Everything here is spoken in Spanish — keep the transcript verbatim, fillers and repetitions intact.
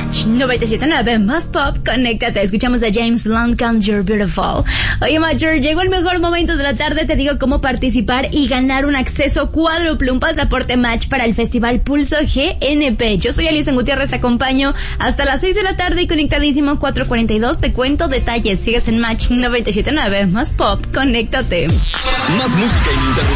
Match noventa y siete punto nueve, más pop, conéctate. Escuchamos a James Blunt con You're Beautiful. Oye, Macher, llegó el mejor momento de la tarde. Te digo cómo participar y ganar un acceso cuádruple, un pasaporte Match para el Festival Pulso G N P. Yo soy Alison Gutiérrez, te acompaño hasta las seis de la tarde y conectadísimo cuatro cuarenta y dos. Te cuento detalles. Sigues en Match noventa y siete punto nueve, más pop, conéctate. Más música ininterrumpida.